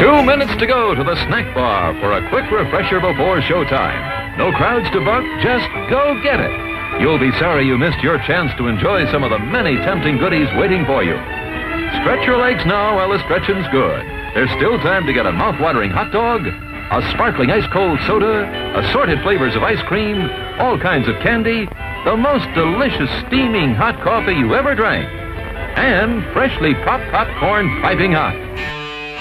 2 minutes to go to the snack bar for a quick refresher before showtime. No crowds to buck, just go get it. You'll be sorry you missed your chance to enjoy some of the many tempting goodies waiting for you. Stretch your legs now while the stretching's good. There's still time to get a mouth-watering hot dog, a sparkling ice-cold soda, assorted flavors of ice cream, all kinds of candy, the most delicious steaming hot coffee you ever drank, and freshly popped popcorn piping hot.